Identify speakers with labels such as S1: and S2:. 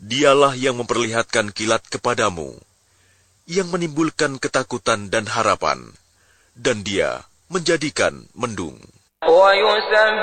S1: Dialah yang memperlihatkan kilat kepadamu, yang menimbulkan ketakutan dan harapan, dan Dia menjadikan mendung.